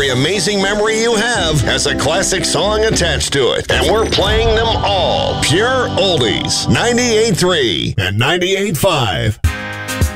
Every amazing memory you have has a classic song attached to it. And we're playing them all. Pure oldies. 98.3 and 98.5.